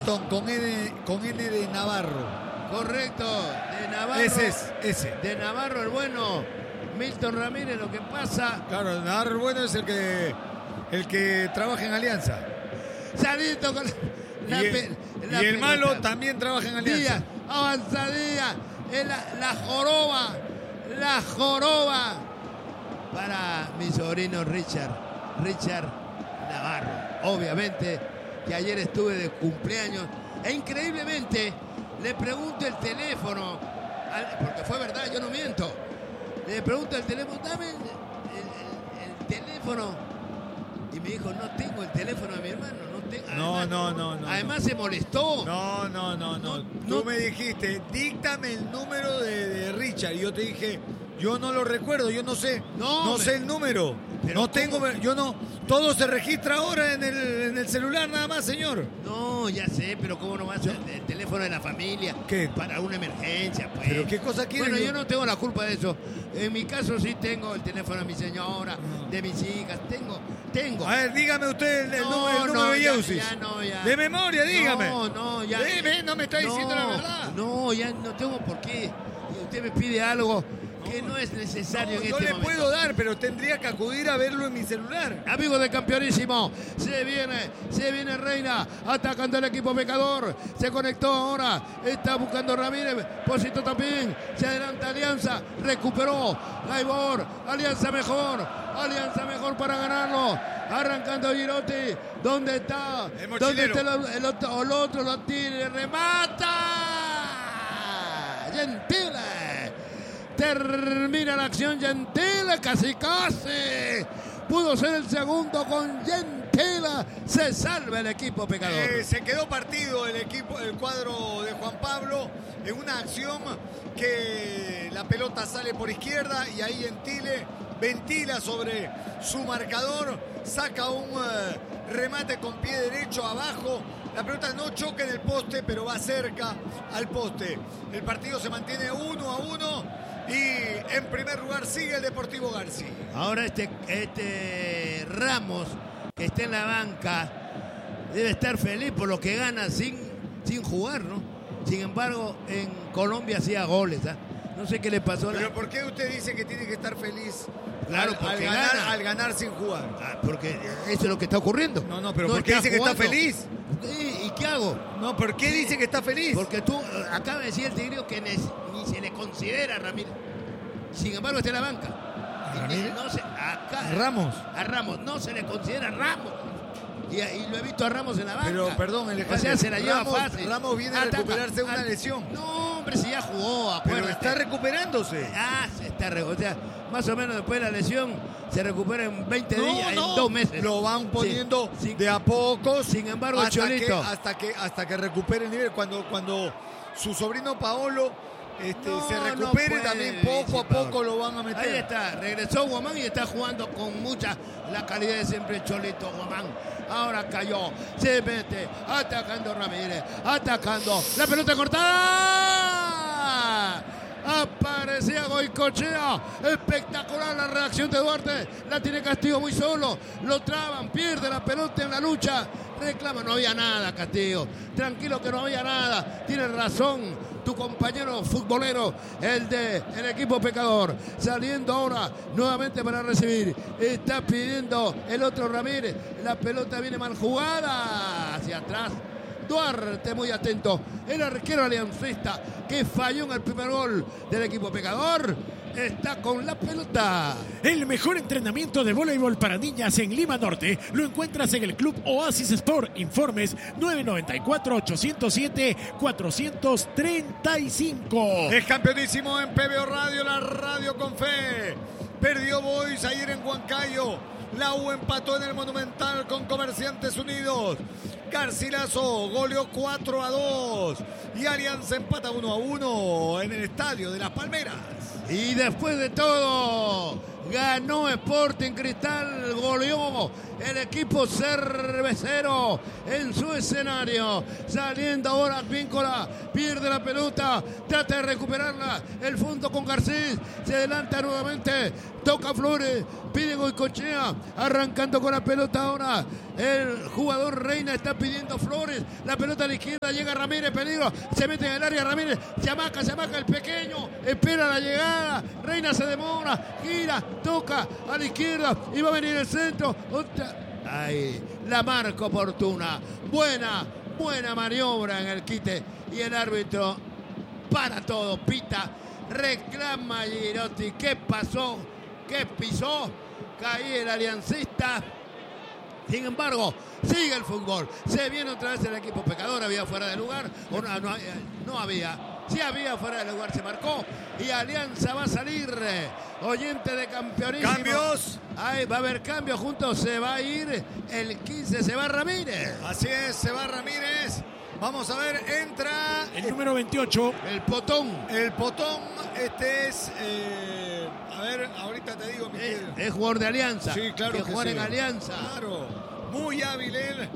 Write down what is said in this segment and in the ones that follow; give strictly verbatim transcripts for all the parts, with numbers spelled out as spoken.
Milton con N, con N de Navarro. Correcto, de Navarro. Ese es, ese. De Navarro el bueno, Milton Ramírez. Lo que pasa... Claro, Navarro el bueno es el que, el que trabaja en Alianza. Salito con la, y el, pe, la y el pelota. malo también trabaja en Alianza. Díaz, avanzadilla, la, la joroba, la joroba para mi sobrino Richard, Richard Navarro. Obviamente que ayer estuve de cumpleaños e increíblemente le pregunto el teléfono, al, porque fue verdad, yo no miento. Le pregunto el teléfono, dame el, el, el, el teléfono. Y me dijo, no tengo el teléfono de mi hermano. No, tengo. No, Además, no, no, no. Además no. se molestó. No, no, no, no. No, Tú no. me dijiste, díctame el número de, de Richard. Y yo te dije, yo no lo recuerdo, yo no sé. No, No me... sé el número. Pero no tengo, ¿cómo? yo no. Todo se registra ahora en el, en el celular nada más, señor. No, ya sé, pero ¿cómo no va a ser el teléfono de la familia? ¿Qué? Para una emergencia, pues. ¿Pero qué cosa quiere? Bueno, yo... yo no tengo la culpa de eso. En mi caso sí tengo el teléfono de mi señora, no. de mis hijas. Tengo, tengo. A ver, dígame usted el, el no, número, el número no, de ya, Yeusis. ya, no, ya. De memoria, dígame. No, no, ya. Dime, no me está diciendo no, la verdad. No, ya no tengo por qué. Usted me pide algo que no es necesario No, en yo este le momento. puedo dar, pero tendría que acudir a verlo en mi celular. Amigos de Campeonísimo, se viene, se viene Reina, atacando el equipo pecador, se conectó ahora, está buscando Ramírez, Posito también, se adelanta Alianza, recuperó, Gaibor, Alianza mejor, Alianza mejor para ganarlo, arrancando Girotti, ¿dónde está? ¿Dónde está el, el, otro, el otro? Lo tira, remata, Gentile. Termina la acción Gentile, casi casi. Pudo ser el segundo con Gentile. Se salva el equipo pecador. Eh, se quedó partido el equipo, el cuadro de Juan Pablo en una acción que la pelota sale por izquierda y ahí Gentile ventila sobre su marcador, saca un uh, remate con pie derecho abajo. La pelota no choca en el poste, pero va cerca al poste. El partido se mantiene uno a uno. Y en primer lugar sigue el Deportivo García. Ahora este, este Ramos, que está en la banca, debe estar feliz por lo que gana sin, sin jugar, ¿no? Sin embargo, en Colombia hacía goles, ¿eh? No sé qué le pasó. ¿Pero la... por qué usted dice que tiene que estar feliz claro, al, porque al, ganar, gana. al ganar sin jugar? Ah, porque eso es lo que está ocurriendo. No, no, pero no ¿por qué dice jugando. que está feliz? ¿Y, ¿Y qué hago? No, ¿por qué dice que está feliz? Porque tú, acaba de decir el Tigrillo que ni, ni se le considera a Ramírez. Sin embargo, está en la banca. ¿A Ramírez? No se, acá, ¿A Ramos? A Ramos, no se le considera a Ramos. Y, y lo he visto a Ramos en la banca. Pero, perdón, Alejandro, o sea, se la lleva Ramos, fácil. Ramos viene a Ataca, recuperarse de una ataca. lesión. No, hombre, si ya jugó, acuérdate. Pero está recuperándose. Ah, se está recuperando. O sea, más o menos después de la lesión se recupera en veinte no, días, no. en dos meses. Lo van poniendo sí, sí. de a poco. Sin embargo, hasta Cholito. Que, hasta, que, hasta que recupere el nivel. Cuando, cuando su sobrino Paolo este, no, se recupere, no también poco a poco lo van a meter. Ahí está, regresó Guamán y está jugando con mucha la calidad de siempre el Cholito Guamán. Ahora cayó, se mete, atacando Ramírez, atacando, la pelota cortada. Aparecía Goicochea, espectacular la reacción de Duarte, la tiene Castillo muy solo, lo traban, pierde la pelota en la lucha, reclama, no había nada Castillo, tranquilo que no había nada, tiene razón tu compañero futbolero, el de el equipo pecador, saliendo ahora nuevamente para recibir, está pidiendo el otro Ramírez, la pelota viene mal jugada, hacia atrás, Duarte muy atento, el arquero aliancista que falló en el primer gol del equipo pecador, está con la pelota. El mejor entrenamiento de voleibol para niñas en Lima Norte lo encuentras en el Club Oasis Sport. Informes nueve nueve cuatro, ocho cero siete, cuatro tres cinco. Es campeonísimo en P B O Radio, la radio con fe. Perdió Boys ayer en Huancayo. La U empató en el Monumental con Comerciantes Unidos. Garcilaso goleó cuatro a dos. Y Alianza empata uno a uno en el estadio de Las Palmeras. Y después de todo, Ganó Sporting Cristal, goleó el equipo cervecero en su escenario. Saliendo ahora Advíncula, pierde la pelota, trata de recuperarla. El fondo con Garcés, se adelanta nuevamente, toca Flores, pide Goicoechea, arrancando con la pelota ahora. El jugador Reina está pidiendo Flores, la pelota a la izquierda, llega Ramírez, peligro, se mete en el área Ramírez, se amaca, se amaca el pequeño, espera la llegada, Reina se demora, gira, toca a la izquierda y va a venir el centro. Otra. Ahí, la marca oportuna, buena, buena maniobra en el quite y el árbitro para todo, pita, reclama Girotti. ¿Qué pasó? ¿Qué pisó? Caí el aliancista. Sin embargo, sigue el fútbol. Se viene otra vez el equipo pecador. ¿Había fuera de lugar? ¿O no, no, no había? Sí había fuera de lugar, se marcó. Y Alianza va a salir. Oyente de campeonísimo. ¿Cambios? Ahí va a haber cambios juntos. Se va a ir el quince, se va Ramírez. Así es, se va Ramírez. Vamos a ver, entra el número veintiocho. El Potón. El Potón, este es... Eh, a ver, ahorita te digo, mi Es, es jugador de Alianza. Sí, claro que, que jugar sí. en Alianza. Claro, muy hábil él.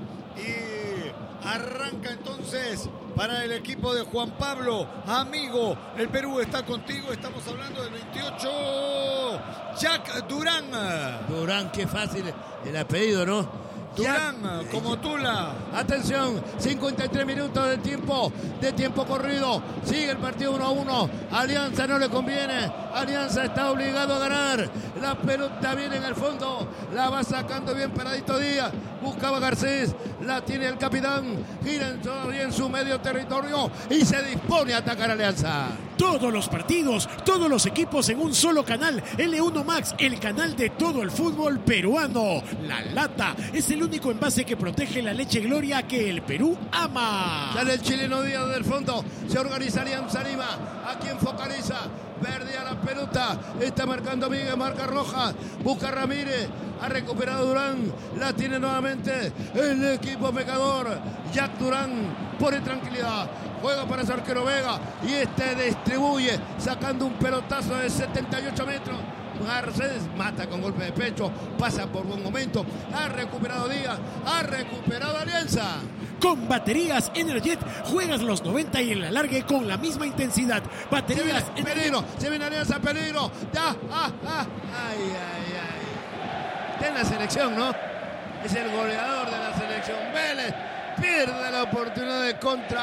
Y arranca entonces para el equipo de Juan Pablo. Amigo, el Perú está contigo. Estamos hablando del veintiocho. Jack Durán. Durán, qué fácil el apellido, ¿no? Durán, ya, como Tula. Atención, cincuenta y tres minutos de tiempo, de tiempo corrido. Sigue el partido uno a uno. Alianza no le conviene. Alianza está obligado a ganar. La pelota viene en el fondo. La va sacando bien paradito Díaz. Buscaba Garcés. La tiene el capitán. Gira todavía en su medio territorio y se dispone a atacar a Alianza. Todos los partidos, todos los equipos en un solo canal. L uno Max, el canal de todo el fútbol peruano. La Lata es el único envase que protege la leche Gloria que el Perú ama. Sale el chileno Díaz del fondo. Se organiza Alianza Lima. ¿A quién focaliza? Verde a la pelota. Está marcando Miguel, marca roja. Busca Ramírez. Ha recuperado Durán. La tiene nuevamente el equipo pecador. Jack Durán pone tranquilidad. Juega para su arquero Vega. Y este distribuye sacando un pelotazo de setenta y ocho metros. Garcés mata con golpe de pecho, pasa por buen momento, ha recuperado Díaz, ha recuperado Alianza. Con baterías Energet juegas los noventa y el alargue con la misma intensidad. Baterías se viene, peligro, se viene Alianza, peligro. Ya, ah, ah, ay, ay, ay. Está en la selección, ¿no? Es el goleador de la selección. Vélez pierde la oportunidad de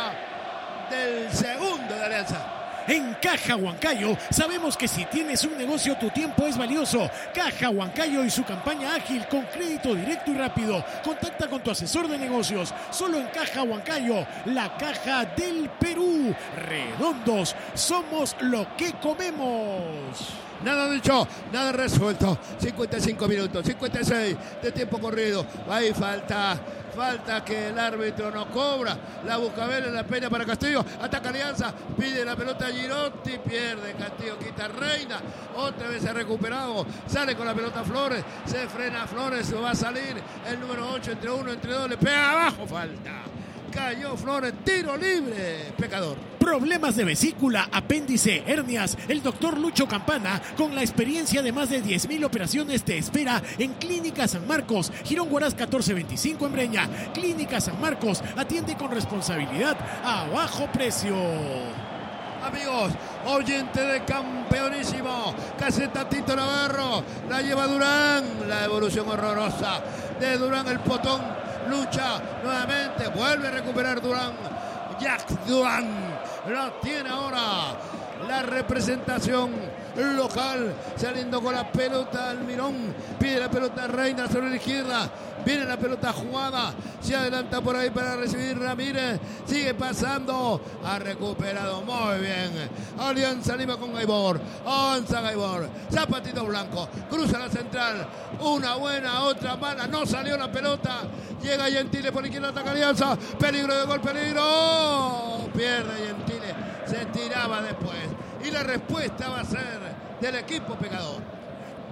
contra del segundo de Alianza. En Caja Huancayo sabemos que si tienes un negocio tu tiempo es valioso. Caja Huancayo y su campaña ágil con crédito directo y rápido. Contacta con tu asesor de negocios. Solo en Caja Huancayo, la caja del Perú. Redondos, somos lo que comemos. Nada dicho, nada resuelto. cincuenta y cinco minutos, cincuenta y seis de tiempo corrido. Ahí falta, falta que el árbitro no cobra. La busca Vélez, la peña para Castillo. Ataca Alianza, pide la pelota a Girotti, pierde Castillo, quita Reina. Otra vez se ha recuperado, sale con la pelota Flores, se frena Flores, va a salir el número ocho, entre uno, entre dos, le pega abajo, falta. Cayó Flores, tiro libre, pecador. Problemas de vesícula, apéndice, hernias. El doctor Lucho Campana, con la experiencia de más de diez mil operaciones, te espera en Clínica San Marcos, Girón Huaraz catorce veinticinco en Breña. Clínica San Marcos, atiende con responsabilidad a bajo precio. Amigos, oyente de campeonísimo, caseta Tito Navarro, la lleva Durán, la evolución horrorosa de Durán, el Potón, lucha nuevamente, vuelve a recuperar Durán, Jack Durán, la tiene ahora la representación local, saliendo con la pelota Almirón, pide la pelota Reina sobre la izquierda, viene la pelota jugada, se adelanta por ahí para recibir Ramírez, sigue pasando, ha recuperado muy bien Alianza Lima con Gaibor, avanza Gaibor, zapatito blanco, cruza la central, una buena, otra mala, no salió la pelota, llega Gentile por izquierda, ataca Alianza, peligro de gol, peligro, pierde Gentile, se tiraba después y la respuesta va a ser del equipo pecador.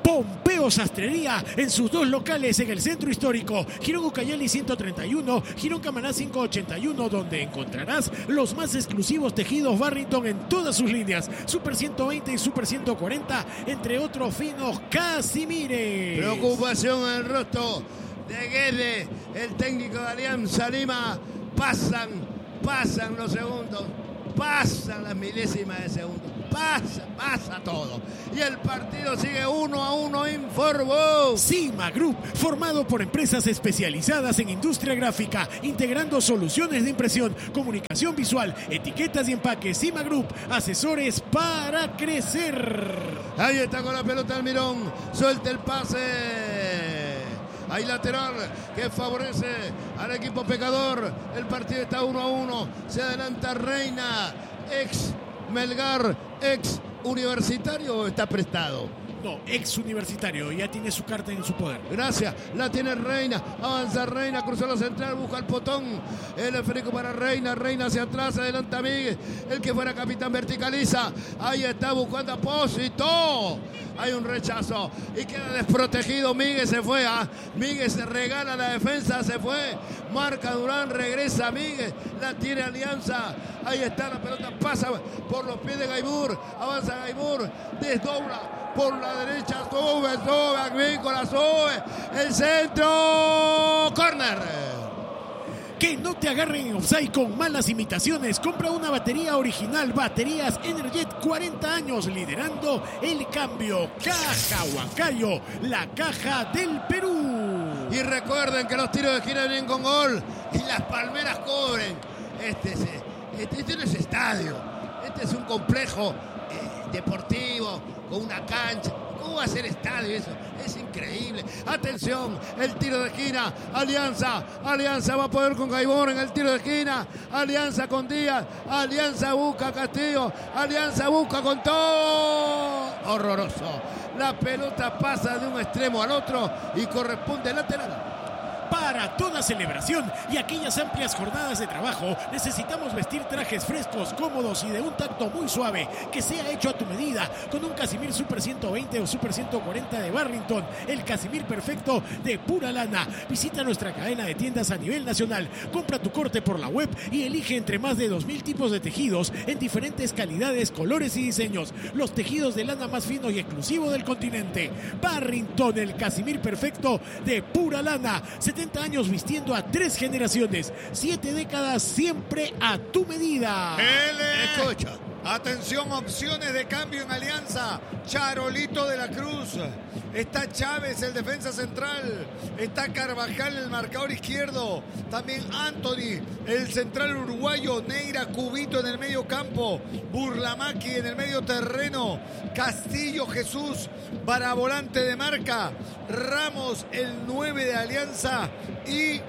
Pompeo Sastrería en sus dos locales en el centro histórico, Girón Ucayali ciento treinta y uno, Girón Camaná quinientos ochenta y uno, donde encontrarás los más exclusivos tejidos Barrington en todas sus líneas, Super ciento veinte y Super ciento cuarenta, entre otros finos Casimires. Preocupación en el rostro de Guede, el técnico de Alianza Lima. Pasan, pasan los segundos, pasan las milésimas de segundo, pasa, pasa todo. Y el partido sigue uno a uno, informó Cima Group, formado por empresas especializadas en industria gráfica, integrando soluciones de impresión, comunicación visual, etiquetas y empaques. Cima Group, asesores para crecer. Ahí está con la pelota Almirón, suelta el pase. Hay lateral que favorece al equipo pecador. El partido está uno a uno. Se adelanta Reina, ex Melgar, ex Universitario, o está prestado. No, ex Universitario, ya tiene su carta en su poder. Gracias, la tiene Reina, avanza Reina, cruzó la central, busca el potón, el esférico para Reina, Reina hacia atrás, adelanta Miguel, el que fuera capitán verticaliza, ahí está buscando apósito, hay un rechazo y queda desprotegido, Miguel se fue, ¿eh? Miguel se regala la defensa, se fue, marca Durán, regresa Miguel, la tiene Alianza, ahí está la pelota, pasa por los pies de Gaibur, avanza Gaibur, desdobla por la derecha, sube, sube, Agrícola, sube, el centro, córner. Que no te agarren en offside con malas imitaciones. Compra una batería original, baterías Energet, cuarenta años liderando el cambio. Caja Huancayo, la caja del Perú. Y recuerden que los tiros de esquina vienen con gol y las palmeras cobren. Este, es, este, este no es estadio, este es un complejo eh, deportivo con una cancha. ¿Cómo va a ser estadio eso? Es increíble. Atención, el tiro de esquina. Alianza, Alianza va a poder con Gaibor en el tiro de esquina. Alianza con Díaz. Alianza busca a Castillo. Alianza busca con todo. Horroroso. La pelota pasa de un extremo al otro y corresponde lateral. Para toda celebración y aquellas amplias jornadas de trabajo, necesitamos vestir trajes frescos, cómodos y de un tacto muy suave, que sea hecho a tu medida, con un Casimir Super ciento veinte o Super ciento cuarenta de Barrington, el Casimir perfecto de pura lana. Visita nuestra cadena de tiendas a nivel nacional, compra tu corte por la web y elige entre más de dos mil tipos de tejidos en diferentes calidades, colores y diseños. Los tejidos de lana más finos y exclusivos del continente. Barrington, el Casimir perfecto de pura lana. setenta años vistiendo a tres generaciones, siete décadas siempre a tu medida. L. Escucha. Atención, opciones de cambio en Alianza. Charolito de la Cruz. Está Chávez, el defensa central. Está Carvajal, el marcador izquierdo. También Anthony, el central uruguayo. Neira, Cubito en el medio campo. Burlamaqui en el medio terreno. Castillo, Jesús para volante de marca. Ramos, el nueve de Alianza. Y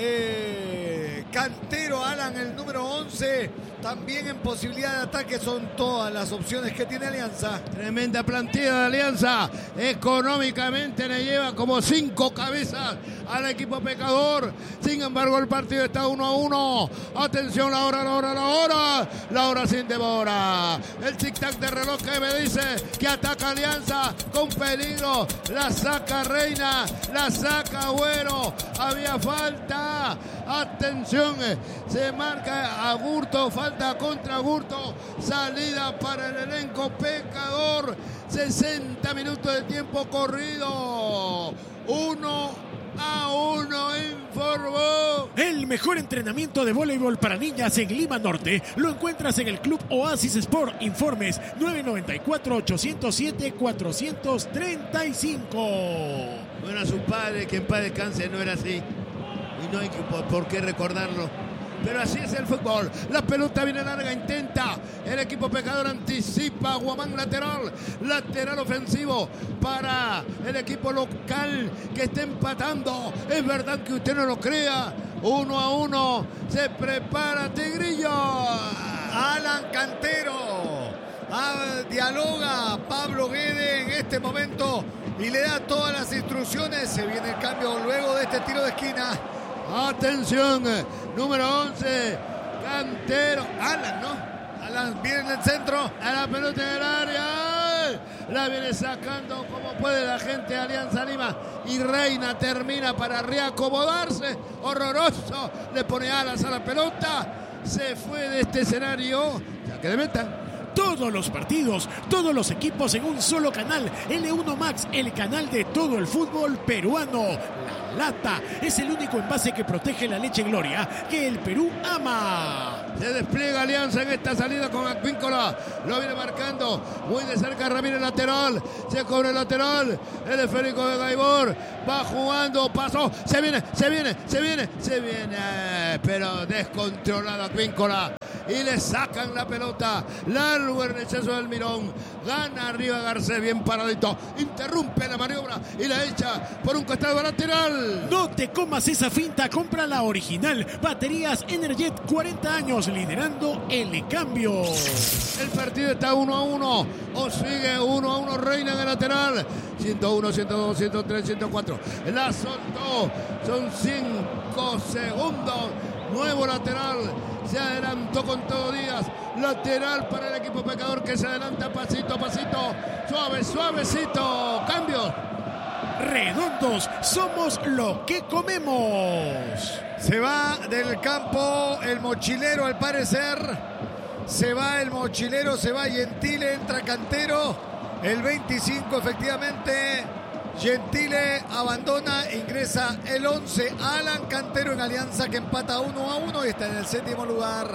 eh, Cantero, Alan, el número once. También en posibilidad de ataque. Son todas las opciones que tiene Alianza. Tremenda plantilla de Alianza. Económicamente le lleva como cinco cabezas al equipo pecador. Sin embargo, el partido está uno a uno. Atención, la hora, la hora, la hora. La hora sin demora. El tic-tac de reloj que me dice que ataca Alianza con peligro. La saca Reina. La saca Agüero. Había falta. Atención. Se marca Agurto. Falta contra Agurto. Salida para el elenco pecador. sesenta minutos de tiempo corrido. Uno a uno informó. El mejor entrenamiento de voleibol para niñas en Lima Norte lo encuentras en el Club Oasis Sport. Informes nueve nueve cuatro, ocho cero siete, cuatro tres cinco. Bueno, a su padre, que en paz descanse, no era así. Y no hay que, por, por qué recordarlo. Pero así es el fútbol. La pelota viene larga, intenta. El equipo pecador anticipa. Guamán lateral. Lateral ofensivo para el equipo local que está empatando. Es verdad que usted no lo crea. Uno a uno. Se prepara Tigrillo. Alan Cantero. Ah, dialoga Pablo Guede en este momento y le da todas las instrucciones. Se viene el cambio luego de este tiro de esquina. Atención, número once, Cantero, Alan, ¿no? Alan viene en el centro. A la pelota en el área. la viene sacando como puede la gente de Alianza Lima y Reina termina para reacomodarse, horroroso, le pone alas a la pelota, se fue de este escenario, ya que de meta. Todos los partidos, todos los equipos en un solo canal. L uno Max, el canal de todo el fútbol peruano. La Lata es el único envase que protege la leche Gloria que el Perú ama. Se despliega Alianza en esta salida con Advíncula. Lo viene marcando muy de cerca Ramírez, lateral. Se cobra el lateral. El esférico de Gaibor. Va jugando, pasó. Se viene, se viene, se viene, se viene. Pero descontrolado Advíncula. Y le sacan la pelota. Largo el rechazo del Mirón. Gana arriba Garcés, bien paradito. Interrumpe la maniobra y la echa por un costado lateral. No te comas esa finta, compra la original. Baterías Energet, cuarenta años liderando el cambio. El partido está uno a uno. O sigue uno a uno Reina en el lateral. ciento uno, ciento dos, ciento tres, ciento cuatro. La soltó. Son cinco segundos. Nuevo lateral. Se adelantó con todo Díaz. Lateral para el equipo pecador que se adelanta pasito a pasito. Suave, suavecito. Cambios. Redondos, somos lo que comemos. Se va del campo el mochilero al parecer. Se va el mochilero, se va Gentile, entra Cantero. El veinticinco efectivamente. Gentile abandona, ingresa el once. Alan Cantero en Alianza que empata uno a uno y está en el séptimo lugar.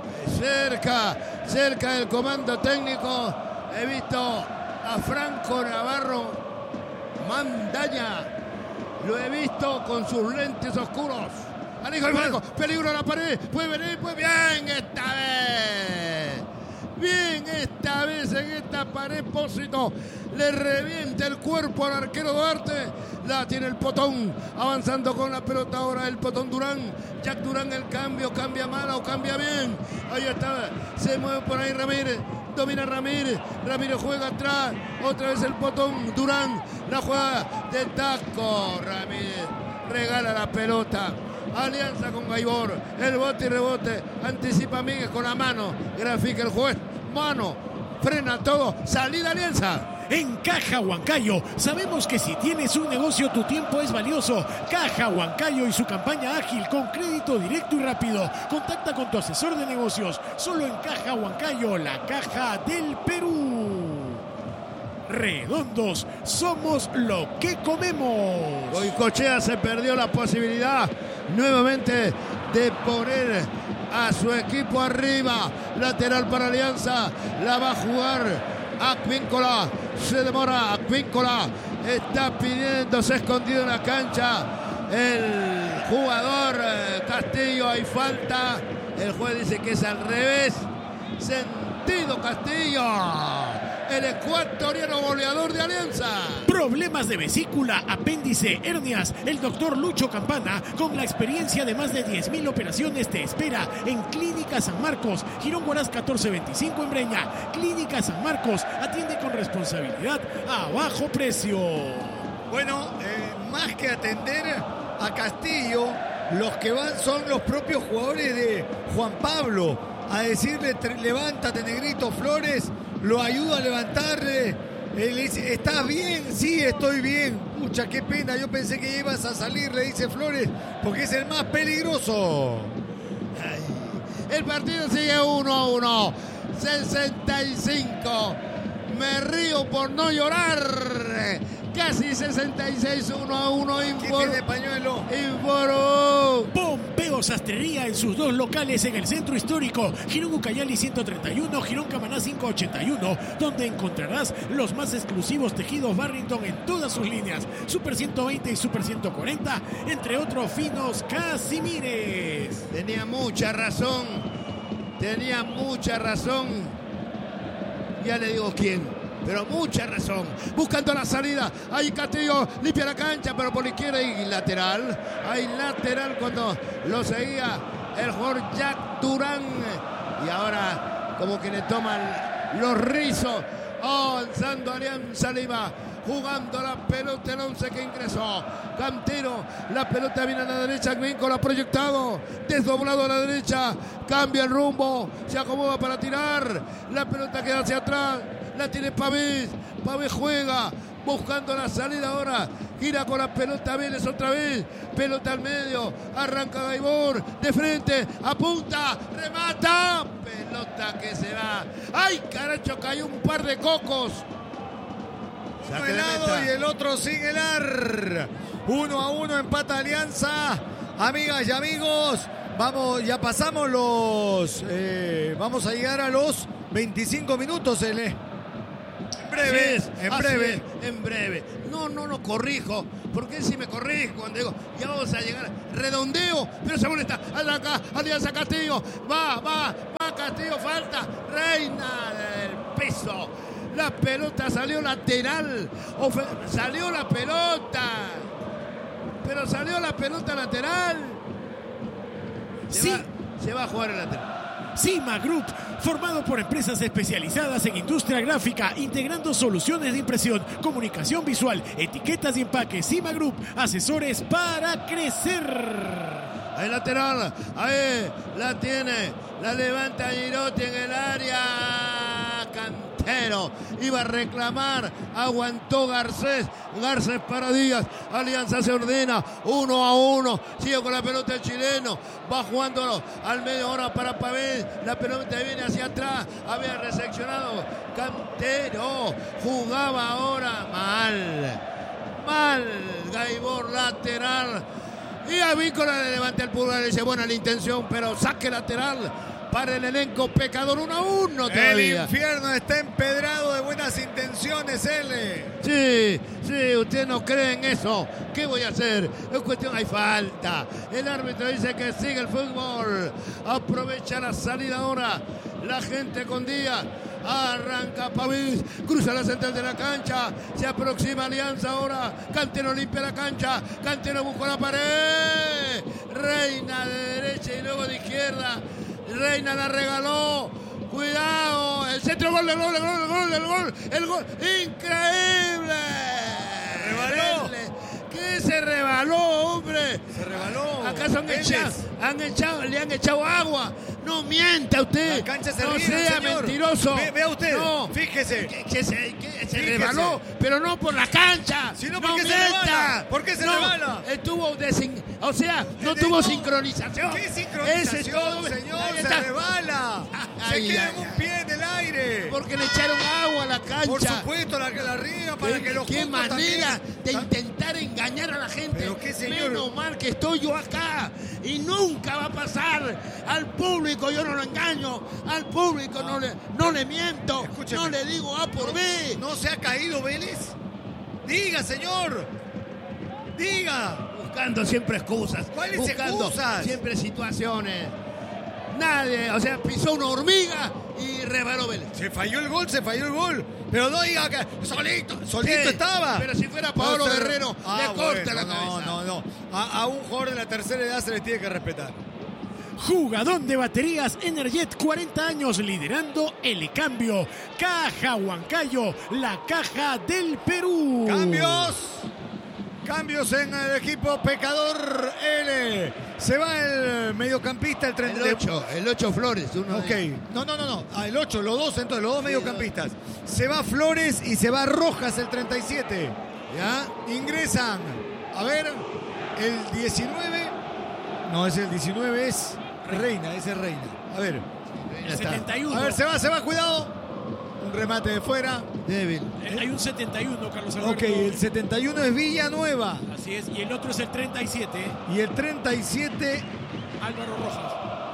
Cerca, cerca del comando técnico. He visto a Franco Navarro Mandaña. Lo he visto con sus lentes oscuros. Alejo el Franco, peligro a la pared. Puede venir, pues bien esta vez. Bien esta vez en esta pared Pósito. Le revienta el cuerpo al arquero Duarte. La tiene el Potón. Avanzando con la pelota ahora el Potón Durán. Jack Durán el cambio. Cambia mal o cambia bien. Ahí está. Se mueve por ahí Ramírez. Domina Ramírez. Ramírez juega atrás. Otra vez el Potón Durán. La juega de taco. Ramírez regala la pelota. Alianza con Gaibor. El bote y rebote. Anticipa Miguel con la mano. Grafica el juez. Mano. Frena todo. Salida Alianza. En Caja Huancayo, sabemos que si tienes un negocio tu tiempo es valioso. Caja Huancayo y su campaña ágil con crédito directo y rápido. Contacta con tu asesor de negocios. Solo en Caja Huancayo, la caja del Perú. Redondos, somos lo que comemos. Goicoechea se perdió la posibilidad nuevamente de poner a su equipo arriba. Lateral para Alianza, la va a jugar Advíncula. Se demora Advíncula. Está pidiendo, se ha escondido en la cancha el jugador Castillo. Hay falta. El juez dice que es al revés. Sentido Castillo. El ecuatoriano goleador de Alianza. Problemas de vesícula, apéndice, hernias. El doctor Lucho Campana, con la experiencia de más de diez mil operaciones, te espera en Clínica San Marcos, Girón Huaraz catorce veinticinco en Breña. Clínica San Marcos, atiende con responsabilidad a bajo precio. Bueno, eh, más que atender a Castillo, los que van son los propios jugadores de Juan Pablo a decirle: levántate, Negrito Flores. Lo ayuda a levantarle. Él dice: ¿estás bien? Sí, estoy bien. Pucha, qué pena. Yo pensé que ibas a salir, le dice Flores, porque es el más peligroso. Ay, el partido sigue uno a uno. sesenta y cinco. Me río por no llorar. Casi sesenta y seis, uno a uno. ¿Quién tiene pañuelo? Informó. Pompeo Sastrería en sus dos locales en el centro histórico, Girón Ucayali ciento treinta y uno, Girón Camaná quinientos ochenta y uno, donde encontrarás los más exclusivos tejidos Barrington en todas sus líneas, Super ciento veinte y Super ciento cuarenta, entre otros finos Casimires. Tenía mucha razón, tenía mucha razón. Ya le digo quién. Pero mucha razón. Buscando la salida. Ahí Castillo limpia la cancha, pero por la izquierda hay lateral. Hay lateral cuando lo seguía el jugador Jack Durán. Y ahora como que le toman los rizos. Avanzando Alianza Lima. Jugando la pelota el once que ingresó. Cantero. La pelota viene a la derecha. Advíncula ha proyectado. Desdoblado a la derecha. Cambia el rumbo. Se acomoda para tirar. La pelota queda hacia atrás. la tiene Pavés, Pavés juega, buscando la salida ahora, gira con la pelota Vélez otra vez, pelota al medio, arranca Gaibor, de frente, apunta, remata, pelota que se va, ¡ay caracho! Cayó un par de cocos. Uno helado y el otro sin helar. Uno a uno empata Alianza. Amigas y amigos, vamos, ya pasamos los, eh, vamos a llegar a los veinticinco minutos, L. En breve, es, en breve. Es, en breve. No, no, no corrijo, porque si me corrijo cuando digo, ya vamos a llegar, redondeo, pero se molesta, acá, Alianza Castillo, va, va, va Castillo, falta, Reina del peso, la pelota salió lateral, salió la pelota, pero salió la pelota lateral, se, sí. va, se va a jugar el lateral. Cima Group, formado por empresas especializadas en industria gráfica, integrando soluciones de impresión, comunicación visual, etiquetas y empaques. Cima Group, asesores para crecer. Ahí lateral, ahí la tiene, la levanta Girotti en el área, Cantero, iba a reclamar, aguantó Garcés, Garcés para Díaz, Alianza se ordena, uno a uno, sigue con la pelota el chileno, va jugándolo al medio hora para Pavés, la pelota viene hacia atrás, había recepcionado Cantero, jugaba ahora mal, mal, Gaibor lateral, y a Vícola le levanta el pulgar y dice, buena la intención, pero saque lateral para el elenco pecador, uno a uno todavía. El infierno está empedrado de buenas intenciones, L. Sí, sí, usted no cree en eso. ¿Qué voy a hacer? Es cuestión, hay falta. El árbitro dice que sigue el fútbol. Aprovecha la salida ahora. La gente con Díaz. Arranca Pavés, cruza la central de la cancha, se aproxima Alianza ahora, Cantero limpia la cancha, Cantero busca la pared, Reina de derecha y luego de izquierda, Reina la regaló, cuidado, el centro, gol, el gol, el gol, el gol, el gol, el gol, increíble, rebaló. ¿Qué se rebaló, hombre? Se rebaló. ¿Acaso han echado, han echado, le han echado agua? No mienta usted. La cancha se no ríe, sea señor. mentiroso. Ve, vea usted, no. fíjese. Que, que se, que se Fíjese. rebaló, pero no por la cancha. Sino no porque se mienta. rebala. ¿Por qué se no, rebala? Estuvo desin... O sea, no De- tuvo no. sincronización. ¿Qué sincronización, Ese es todo. señor? Ahí Se está. rebala. Se Ay, queda ay, en un ay. pie en el aire. Porque le echaron agua a la cancha. Por supuesto, la, la riega para ¿Qué, que los qué focos manera también- de intentar engañar a la gente? Pero qué, señor. Menos mal que estoy yo acá y nunca va a pasar. Al público yo no lo engaño, al público no le, no le miento, Escúcheme. no le digo A por B. ¿No se ha caído Vélez? Diga, señor. Diga. Buscando siempre excusas. ¿Cuáles buscando excusas? siempre situaciones. Nadie, o sea, pisó una hormiga y rebaló Vélez. Se falló el gol, se falló el gol. Pero no diga que solito, solito Sí, estaba. pero si fuera Paolo No, se- Guerrero, Ah, le corta bueno, la no, cabeza. No, no, a, a un jugador de la tercera edad se les tiene que respetar. Jugadón de baterías Energet, cuarenta años liderando el cambio. Caja Huancayo, la caja del Perú. Cambios. Cambios en el equipo pecador L. Se va el mediocampista, el treinta. El ocho, el ocho Flores. Uno Ok, de- no, no, no, no. Ah, el ocho, los dos, entonces, los dos mediocampistas. Se va Flores y se va Rojas, el treinta y siete. ¿Ya? Ingresan, a ver, el diecinueve. No, es el diecinueve, es Reina, ese es Reina. A ver, El setenta y uno. a ver, se va, se va, cuidado. Un remate de fuera. Débil. Eh, Hay un setenta y uno, Carlos Alberto. Ok, el setenta y uno es Villanueva. Así es, y el otro es el treinta y siete, Y el treinta y siete, Álvaro Rojas.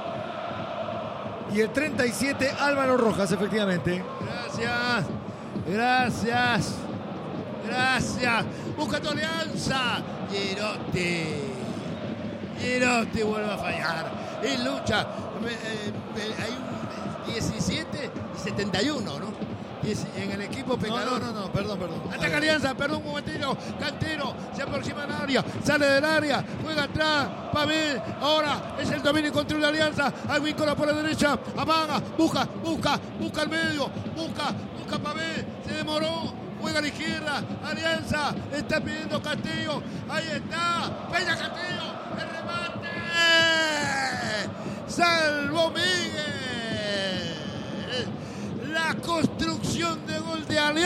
y el treinta y siete Álvaro Rojas, efectivamente. Gracias. Gracias. Gracias. Busca tu Alianza. Girotti. Girotti vuelve a fallar. Y lucha. Me- eh, eh, hay un diecisiete y setenta y uno, ¿no? Diez- En el equipo No, pecador. no, no, no, perdón, perdón. A Ataca ver. Alianza, perdón un momentito. Cantero se aproxima al área, sale del área, juega atrás, Pavés. Ahora es el dominio y control de Alianza. Agrícola por la derecha, amaga, busca, busca, busca al medio, busca, busca Pavés. Se demoró, juega a la izquierda. Alianza está pidiendo Castillo. Ahí está, Peña Castillo, el remate. Salvo Miguel. La construcción de gol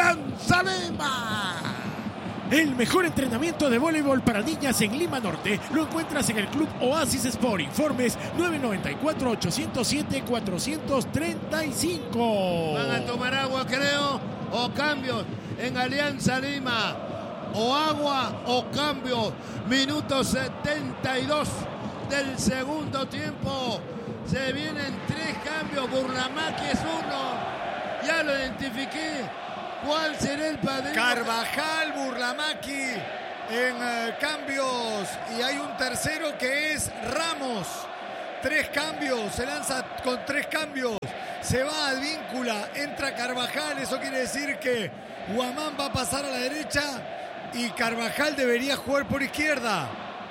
Alianza Lima. El mejor entrenamiento de voleibol para niñas en Lima Norte lo encuentras en el Club Oasis Sport. Informes nueve nueve cuatro, ocho cero siete, cuatro tres cinco. Van a tomar agua, creo, o cambios en Alianza Lima. O agua o cambio. Minuto setenta y dos del segundo tiempo. Se vienen tres cambios. Burlamaqui es uno. Ya lo identifiqué. ¿Cuál será el padrino? Carvajal, Burlamaqui en uh, cambios. Y hay un tercero que es Ramos. Tres cambios. Se lanza con tres cambios. Se va al Advíncula. Entra Carvajal. Eso quiere decir que Guamán va a pasar a la derecha. Y Carvajal debería jugar por izquierda.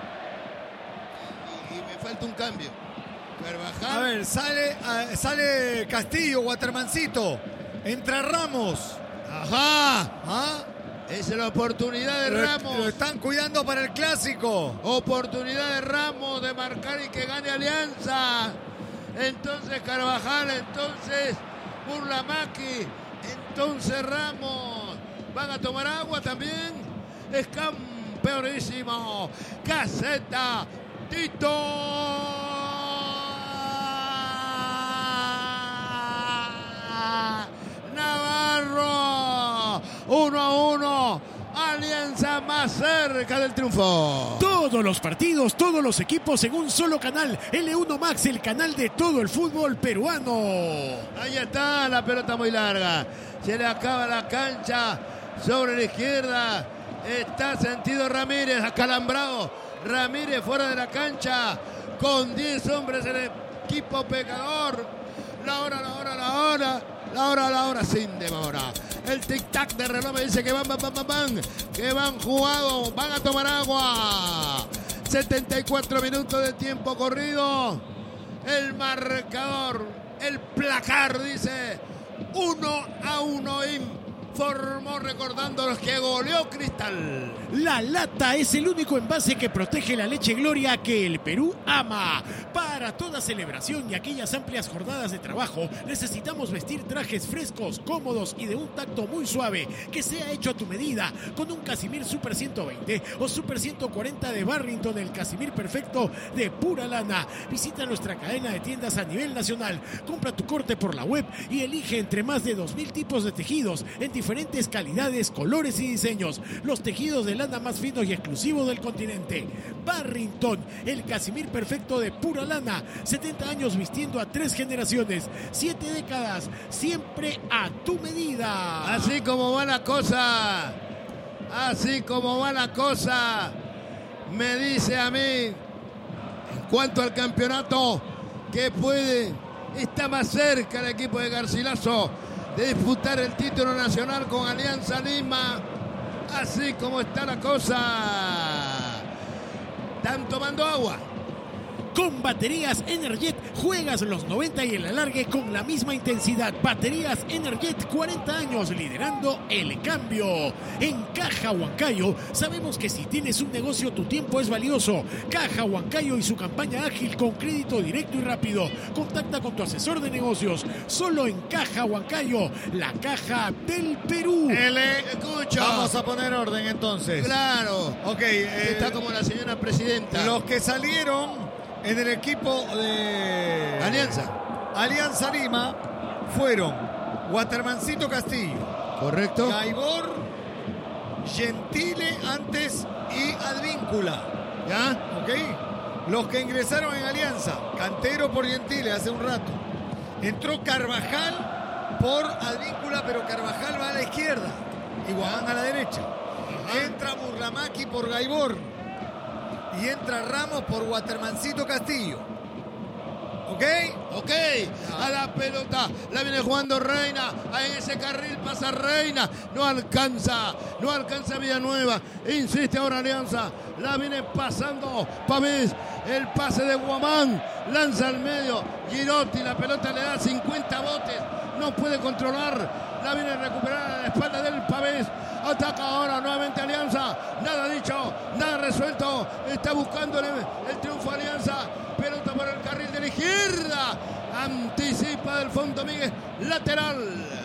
Y, y me falta un cambio. Carvajal. A ver, sale, uh, sale Castillo, Watermancito. Entra Ramos. Ajá. ¿Ah? Es la oportunidad de Lo, Ramos. lo están cuidando para el clásico. Oportunidad de Ramos de marcar y que gane Alianza. Entonces Carvajal, entonces Burlamaqui, entonces Ramos. Van a tomar agua también. Es campeonísimo. Caseta, Tito. Navarro, uno a uno, Alianza más cerca del triunfo. Todos los partidos, todos los equipos en un solo canal. L uno Max, el canal de todo el fútbol peruano. Ahí está, la pelota muy larga. Se le acaba la cancha sobre la izquierda. Está sentido Ramírez, acalambrado. Ramírez fuera de la cancha con diez hombres en el equipo pecador. La hora, la hora, la hora. La hora, la hora, sin demora. El tic-tac de reloj me dice que van, van, van, van, van. Que van jugado, van a tomar agua. setenta y cuatro minutos de tiempo corrido. El marcador, el placar dice uno a uno. Informó recordando los que goleó Cristal. La Lata es el único envase que protege la leche Gloria que el Perú ama. Para toda celebración y aquellas amplias jornadas de trabajo, necesitamos vestir trajes frescos, cómodos y de un tacto muy suave, que sea hecho a tu medida, con un Casimir Super ciento veinte o Super ciento cuarenta de Barrington, el Casimir perfecto de pura lana. Visita nuestra cadena de tiendas a nivel nacional, compra tu corte por la web y elige entre más de dos mil tipos de tejidos en diferentes calidades, colores y diseños. Los tejidos de lana más finos y exclusivos del continente. Barrington, el Casimir perfecto de pura lana. setenta años vistiendo a tres generaciones, siete décadas, siempre a tu medida. Así como va la cosa, así como va la cosa, me dice a mí, en cuanto al campeonato, que puede, está más cerca el equipo de Garcilaso de disputar el título nacional con Alianza Lima. Así como está la cosa. Están tomando agua. Con baterías Energet juegas los noventa y el alargue con la misma intensidad. Baterías Energet, cuarenta años liderando el cambio. En Caja Huancayo sabemos que si tienes un negocio tu tiempo es valioso. Caja Huancayo y su campaña ágil con crédito directo y rápido. Contacta con tu asesor de negocios. Solo en Caja Huancayo, la caja del Perú. L. Escucha. Vamos a poner orden entonces. Claro. Ok. eh, Está como la señora presidenta. Los que salieron en el equipo de Alianza. Alianza Lima fueron Watermancito Castillo, Correcto. Gaibor, Gentile antes y Advíncula. ¿Ya? ¿Ok? Los que ingresaron en Alianza, Cantero por Gentile hace un rato. Entró Carvajal por Advíncula, pero Carvajal va a la izquierda y Guamán a la derecha. Entra Burlamaqui por Gaibor. Y entra Ramos por Watermancito Castillo. ¿Ok? Ok, a la pelota, la viene jugando Reina, en ese carril pasa Reina, no alcanza, no alcanza Villanueva, insiste ahora Alianza, la viene pasando Pavés, el pase de Guamán, lanza al medio, Girotti, la pelota le da cincuenta botes, no puede controlar, la viene a recuperar a la espalda del Pavés, ataca ahora nuevamente Alianza, nada dicho, nada resuelto, está buscando el, el triunfo Alianza, pelota por el carril de la izquierda, anticipa del fondo Miguel, lateral.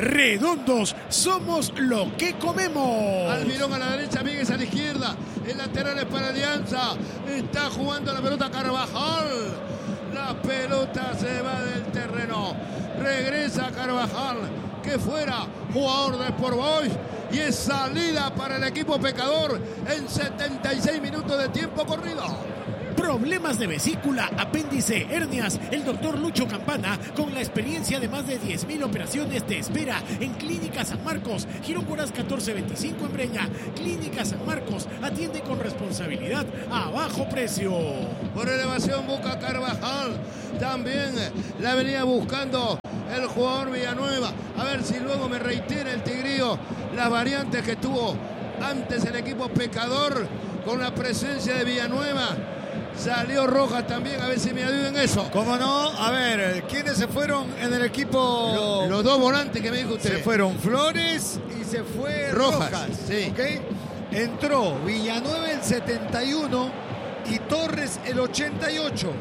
Redondos, somos lo que comemos. Almirón a la derecha, Míguez a la izquierda. El lateral es para Alianza. Está jugando la pelota Carvajal. La pelota se va del terreno. Regresa Carvajal, que fuera jugador de Sport Boys. Y es salida para el equipo pecador en setenta y seis minutos de tiempo corrido. Problemas de vesícula, apéndice, hernias. El doctor Lucho Campana, con la experiencia de más de diez mil operaciones, te espera en Clínica San Marcos, Girón Coraz catorce veinticinco en Breña. Clínica San Marcos atiende con responsabilidad a bajo precio. Por elevación busca Carvajal. También la venía buscando el jugador Villanueva. A ver si luego me reitera el Tigrillo las variantes que tuvo antes el equipo pecador con la presencia de Villanueva. Salió Rojas también, a ver si me ayudan en eso. ¿Cómo no? A ver, ¿quiénes se fueron en el equipo? Los, los dos volantes que me dijo usted. Se fueron Flores y se fue Rojas. Rojas. Sí. ¿Okay? Entró Villanueva el setenta y uno y Torres el ochenta y ocho.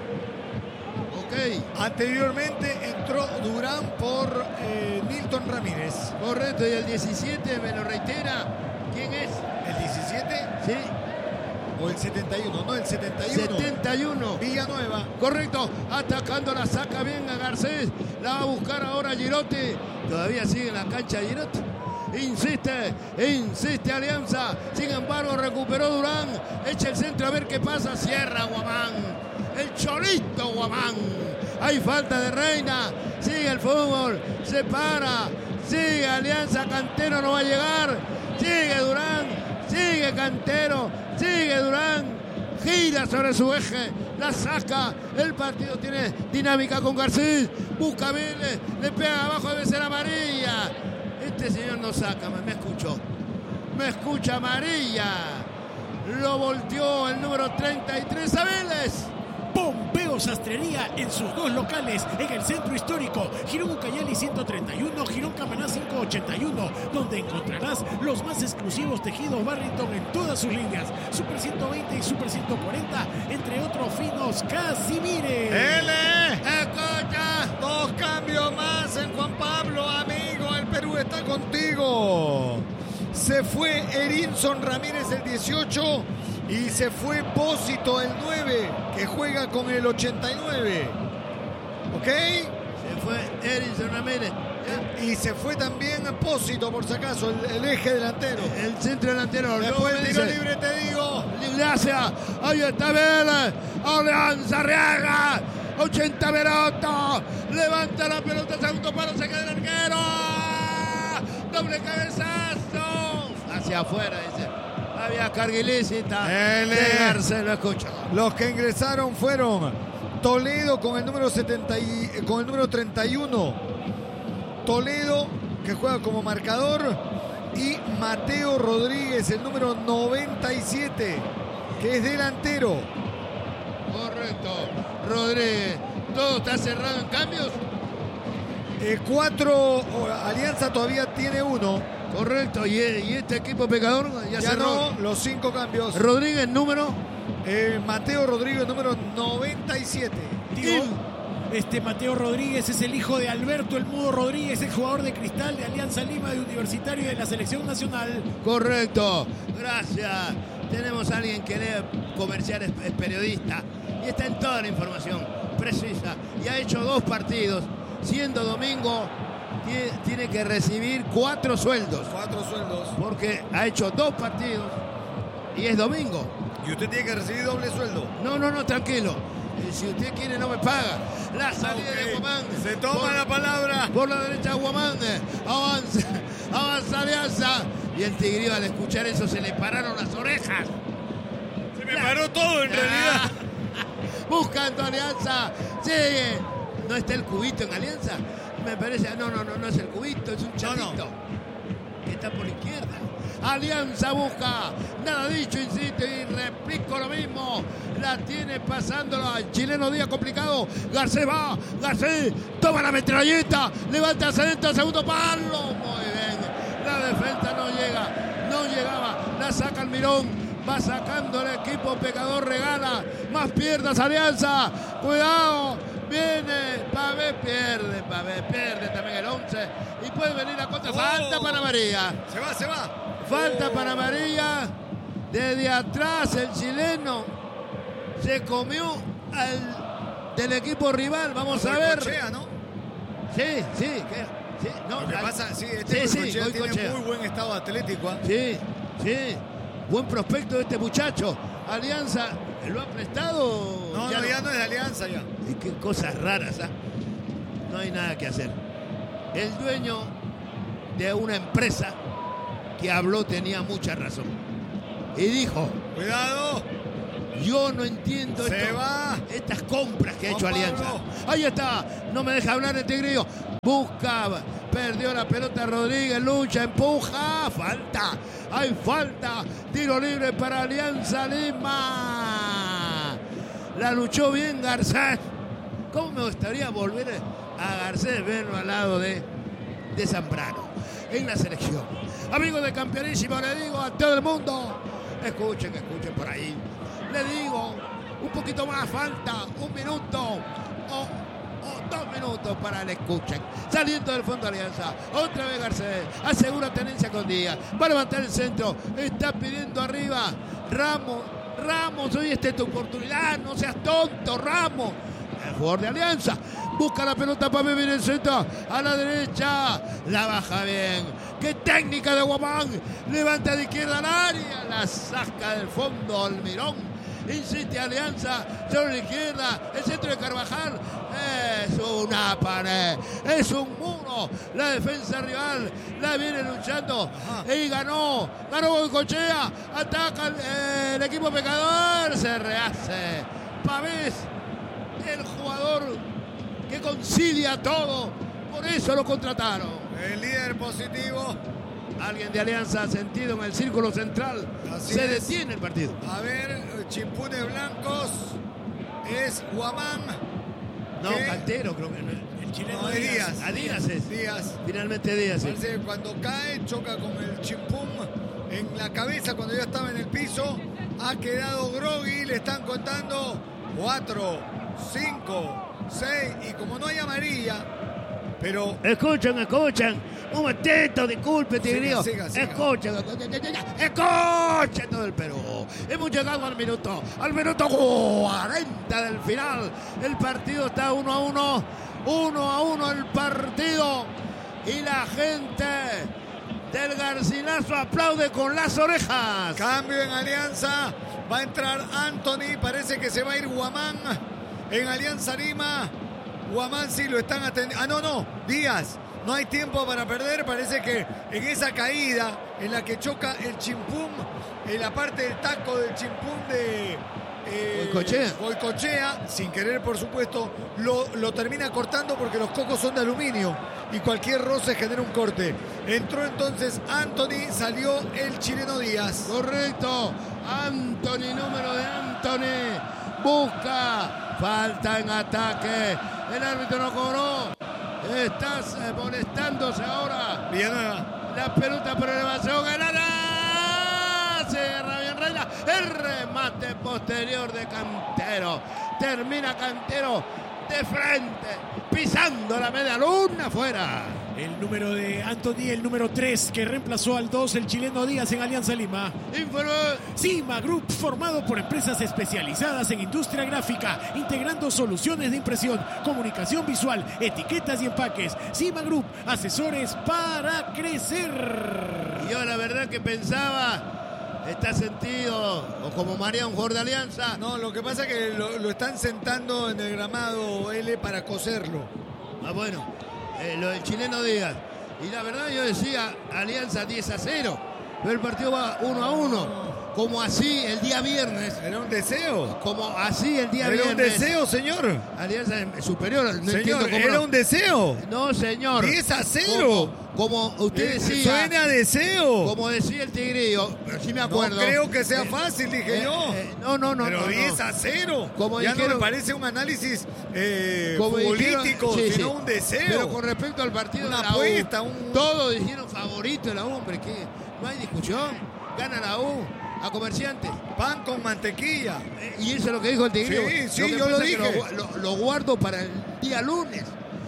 Ok. Anteriormente entró Durán por eh, Nilton Ramírez. Correcto, y el diecisiete me lo reitera. ¿Quién es? ¿El diecisiete? Sí. ¿O el setenta y uno? No, el setenta y uno. setenta y uno. Villanueva. Correcto, atacando, la saca bien a Garcés. La va a buscar ahora Girotti. Todavía sigue en la cancha Girotti. Insiste, insiste Alianza. Sin embargo, recuperó Durán. Echa el centro a ver qué pasa. Cierra Guamán. El Cholito Guamán. Hay falta de Reina. Sigue el fútbol. Se para. Sigue Alianza. Cantero no va a llegar. Sigue Durán. Sigue Cantero. Sigue Durán. Gira sobre su eje. La saca. El partido tiene dinámica con Garcés. Busca Vélez. Le pega abajo. Debe ser amarilla. Este señor no saca. Me escuchó. Me escucha amarilla. Lo volteó el número treinta y tres a Vélez. Pompeo Sastrería en sus dos locales en el centro histórico, Girón Ucayali ciento treinta y uno, Girón Camaná quinientos ochenta y uno, donde encontrarás los más exclusivos tejidos Barrington en todas sus líneas, Super ciento veinte y Super ciento cuarenta, entre otros finos Casimires. ¡Ele! ¡Escucha! Dos cambios más en Juan Pablo, amigo. El Perú está contigo. Se fue Erinson Ramírez el dieciocho y se fue Pósito el nueve, que juega con el ochenta y nueve. ¿Ok? Se fue Erinson Ramírez. Y se fue también Pósito, por si acaso, el, el eje delantero. El centro delantero. Después el tiro libre, te digo. Gracias. Ahí está Vélez. Alianza Arriaga. ochenta minutos. Levanta la pelota. Segundo palo. Se queda el arquero. Doble cabezazo. Hacia afuera, dice. Había carga ilícita. Garcés lo escucha. Los que ingresaron fueron Toledo con el número setenta y, con el número treinta y uno. Toledo, que juega como marcador, y Mateo Rodríguez, el número noventa y siete, que es delantero. Correcto. Rodríguez. ¿Todo está cerrado en cambios? Eh, cuatro, Alianza todavía tiene uno. Correcto. Y, y este equipo pecador ya, ya cerró. No, los cinco cambios. Rodríguez, número. Eh, Mateo Rodríguez, número noventa y siete. Tío, este Mateo Rodríguez es el hijo de Alberto El Mudo Rodríguez, el jugador de Cristal, de Alianza Lima, de Universitario y de la Selección Nacional. Correcto. Gracias. Tenemos a alguien que lee comercial, es, es periodista y está en toda la información precisa. Y ha hecho dos partidos. Siendo domingo, tiene, tiene que recibir cuatro sueldos. Cuatro sueldos. Porque ha hecho dos partidos y es domingo. Y usted tiene que recibir doble sueldo. No, no, no, tranquilo. Si usted quiere, no me paga. La salida okay. de Guamán. Se toma por, la palabra. Por la derecha, Guamán. Avanza, avanza Alianza. Y el Tigrillo, al escuchar eso, se le pararon las orejas. Se me la, paró todo, en la, realidad. Buscando Alianza. Sigue. ¿No está el cubito en Alianza? Me parece. No, no, no, no es el cubito, es un chatito. No, no. Que está por la izquierda. Alianza busca. Nada dicho, insiste y replico lo mismo. La tiene pasándola. El chileno día complicado. Garcés va. Garcés toma la metralleta. Levanta hacia adentro, segundo palo. Muy bien. La defensa no llega. No llegaba. La saca Almirón. Va sacando el equipo pecador. Regala. Más piernas Alianza. Cuidado. Viene Pavé, pierde, Pavé, pierde también el once. Y puede venir la contra. Oh. Falta para María. Se va, se va. Falta Oh. para María. Desde atrás el chileno se comió al del equipo rival. Vamos a ver. Goicoechea, ¿no? Sí, sí. ¿qué? Sí, no, Lo que la- pasa, sí, este sí, Goicoechea sí, tiene Goicoechea. muy buen estado atlético. ¿eh? Sí, sí. Buen prospecto de este muchacho. Alianza, ¿lo ha prestado? No, no, ya no es de Alianza ya. Y qué cosas raras, ¿ah? No hay nada que hacer. El dueño de una empresa que habló tenía mucha razón. Y dijo, Cuidado. yo no entiendo Se esto- va. estas compras que ha hecho Juan Alianza. Pablo. Ahí está, no me deja hablar el Tigrillo. Busca, perdió la pelota Rodríguez, lucha, empuja, falta. Hay falta, tiro libre para Alianza Lima. La luchó bien Garcés. ¿Cómo me gustaría volver a Garcés, verlo al lado de, de Zambrano en la selección? Amigos de Campeonísimo, le digo a todo el mundo, escuchen, escuchen por ahí. Le digo, un poquito más, falta un minuto o, o dos minutos para el escuchen. Saliendo del fondo de Alianza, otra vez Garcés, asegura tenencia con Díaz, va a levantar el centro, está pidiendo arriba, Ramos, Ramos, hoy esta es tu oportunidad, no seas tonto, Ramos. El jugador de Alianza busca la pelota para vivir el centro a la derecha, la baja bien. Qué técnica de Guamán, levanta de izquierda al área, la saca del fondo Almirón. Insiste Alianza sobre la izquierda, el centro de Carvajal es una pared, es un muro. La defensa rival la viene luchando. Ajá. Y ganó, ganó Goicoechea, ataca el, eh, el equipo pecador, se rehace. Pavés, el jugador que concilia todo, por eso lo contrataron. El líder positivo. Alguien de Alianza sentido en el círculo central. Así se es. detiene el partido. A ver, chimpunes blancos. Es Guamán. No, ¿Qué? Cantero creo que no es. El chileno No, es Díaz. Díaz. A Díaz es. Díaz. Finalmente Díaz. Sí. Parece que cuando cae, choca con el chimpum en la cabeza cuando ya estaba en el piso. Ha quedado groggy, le están contando cuatro, cinco, seis. Y como no hay amarilla, pero Escuchen, escuchen. Un momentito, disculpe, Tigrillo. Siga, siga, siga. Escuchen, escuchen todo el Perú. Hemos llegado al minuto, al minuto cuarenta del final. El partido está uno a uno, uno a uno el partido. Y la gente del Garcilaso aplaude con las orejas. cambio en Alianza. Va a entrar Anthony. Parece que se va a ir Guamán en Alianza Lima. Guamán sí lo están atendiendo. Ah, no, no. Díaz. No hay tiempo para perder. Parece que en esa caída en la que choca el chimpum, en la parte del taco del chimpum de eh, Goicoechea. Goicoechea, sin querer por supuesto, lo, lo termina cortando porque los cocos son de aluminio y cualquier roce genera un corte. Entró entonces Anthony, salió el chileno Díaz. Correcto. Anthony, número de Anthony. Busca. Falta en ataque. El árbitro no cobró. Estás eh, molestándose ahora. Villanueva. La pelota por elevación. Ganada. Cierra bien Reina. El remate posterior de Cantero. Termina Cantero de frente. Pisando la media luna afuera. El número de Anthony, el número tres, que reemplazó al dos, el chileno Díaz en Alianza Lima. Informó. Cima Group, formado por empresas especializadas en industria gráfica, integrando soluciones de impresión, comunicación visual, etiquetas y empaques. Cima Group, asesores para crecer. Yo la verdad que pensaba, está sentido, o como María, un jugador de Alianza. No, lo que pasa es que lo, lo están sentando en el gramado L para coserlo. Ah, bueno, eh, lo del chileno Díaz. Y la verdad yo decía, Alianza diez a cero, pero el partido va uno a uno. Como así el día viernes. Era un deseo. Como así el día Era viernes. un deseo, señor. Alianza es superior. No Señor, entiendo cómo era no. un deseo. No, señor. diez a cero. Como, como usted Eh, decía. Suena a deseo. Como decía el Tigrillo, pero sí me No acuerdo. creo que sea Eh, fácil, dije eh, yo. eh, no, no, no. Pero no, no. diez a cero. Como ya dijeron- no me parece un análisis eh, Como dijeron- futbolístico, sí, sino sí. un deseo. Pero con respecto al partido Una de la apuesta, U, un- todos dijeron favorito de la U, hombre, que no hay discusión. Gana la U. a Comerciantes. Pan con mantequilla. Eh, y eso es lo que dijo el Tigrillo. Sí, sí, lo que yo lo pasa es que dije. Lo, lo, lo guardo para el día lunes.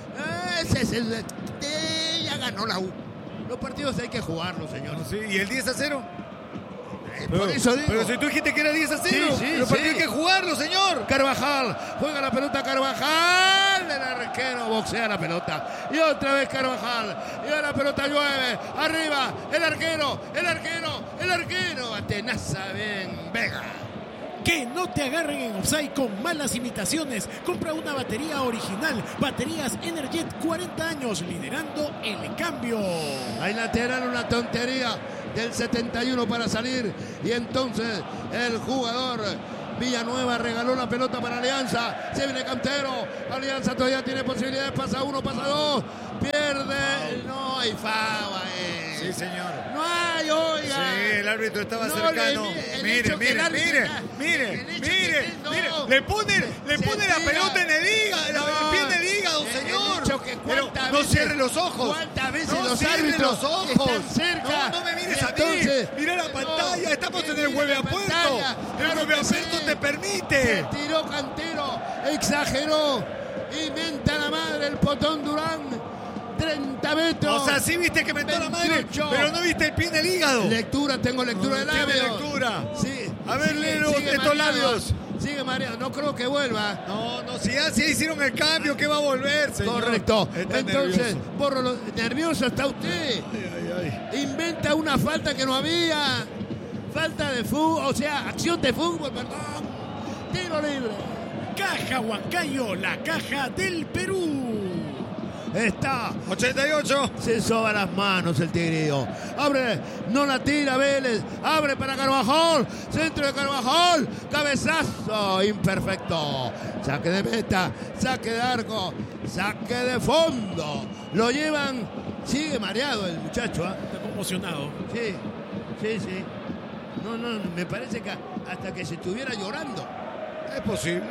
Ese es el... Eh, ya ganó la U. Los partidos hay que jugarlos, señor. Sí, ¿y el diez a cero? Eh, Pero, por eso digo. pero si tú dijiste que era diez a cero, Sí, sí, los partidos sí. hay que jugarlo, señor. Carvajal, juega la pelota Carvajal, el arquero boxea la pelota y otra vez Carvajal, y ahora la pelota llueve, arriba, el arquero, el arquero, el arquero, atenaza bien, Vega. Que no te agarren en offside con malas imitaciones. Compra una batería original. Baterías Energet, cuarenta años liderando el cambio. Hay lateral, una tontería del setenta y uno para salir y entonces el jugador Villanueva regaló la pelota para Alianza. Se viene Cantero, Alianza todavía tiene posibilidades, pasa uno, pasa dos, pierde, no hay fava, eh. Sí, señor. No hay, oiga. Sí, el árbitro estaba No, cercano. el- el Mire, hecho que el mire, árbitro mire, está- mire, el hecho mire, que- no. mire. Le pone, le Se pone la tira. pelota en el hígado, No. el pie en el hígado, El- el señor. hecho que Pero cuántas no veces- cierre los ojos. cuántas veces no los cierre árbitros los ojos. están cerca. No, no me mires Y a entonces- mí. Mira la No, pantalla, estamos que en el mire hueve la apuerto. pantalla. El Claro hueve que apuerto sí. te permite. Se tiró Cantero, exageró, inventa la madre el Potón Durán, treinta metros. O sea, sí viste que mentó la madre, veintiocho. pero no viste el pie en el hígado. Lectura, tengo lectura de Tiene labios. lectura. Sí. A ver, léelo, estos mareado, labios. Sigue mareado, no creo que vuelva. No, no, si ya, si ya hicieron el cambio, ¿qué va a volver, señor? Correcto. Está Entonces, nervioso. borro lo- nervioso está usted. Ay, ay, ay. Inventa una falta que no había. Falta de fútbol, o sea, acción de fútbol, perdón. Tiro libre. Caja Huancayo, la caja del Perú. Está. ochenta y ocho. Se soba las manos el Tigrillo. Abre, no la tira Vélez. Abre para Carvajal. Centro de Carvajal. Cabezazo imperfecto. Saque de meta. Saque de arco. Saque de fondo. Lo llevan. Sigue mareado el muchacho. ¿eh? Está conmocionado. Sí, sí, sí. No, no, me parece que hasta que se estuviera llorando. Es posible.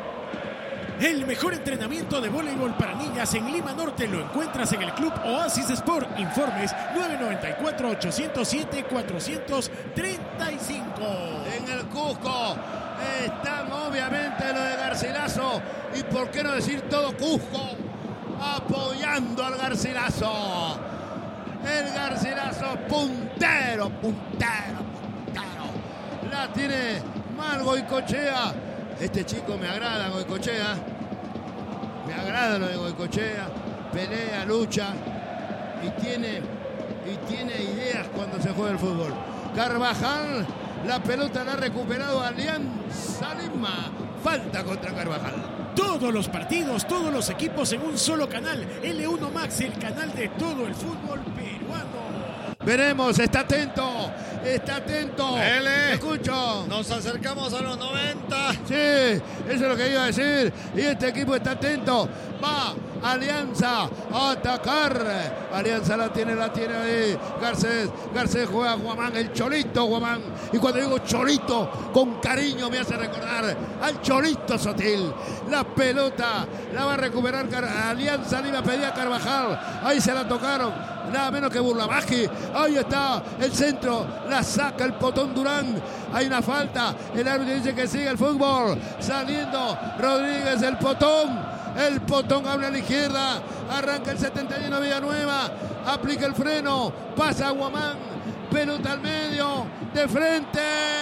El mejor entrenamiento de voleibol para niñas en Lima Norte lo encuentras en el Club Oasis Sport. Informes nueve nueve cuatro, ocho cero siete, cuatro tres cinco. En el Cusco están obviamente lo de Garcilaso y por qué no decir todo Cusco apoyando al Garcilaso. El Garcilaso puntero, puntero, puntero. La tiene mal Goicochea. Este chico me agrada, Goicochea. Me agrada lo de Goicochea. Pelea, lucha y tiene, y tiene ideas cuando se juega el fútbol. Carvajal, la pelota la ha recuperado Alianza Lima. Falta contra Carvajal. Todos los partidos, todos los equipos en un solo canal. L uno Max, el canal de todo el fútbol peruano. Veremos, está atento, está atento. L. Escucho. Nos acercamos a los noventa. Sí, eso es lo que iba a decir. Y este equipo está atento. Va Alianza a atacar. Alianza la tiene, la tiene ahí. Garcés, Garcés juega a Guamán, el Cholito Guamán. Y cuando digo Cholito, con cariño me hace recordar al Cholito Sotil. La pelota la va a recuperar Car- Alianza Lima, pedía Carvajal. Ahí se la tocaron. Nada menos que Burlamaji. Ahí está el centro. La saca el Potón Durán. Hay una falta. El árbitro dice que sigue el fútbol. Saliendo Rodríguez, el Potón. El Potón habla a la izquierda. Arranca el setenta y uno Villanueva. Aplica el freno. Pasa a Guamán. Pelota al medio. De frente.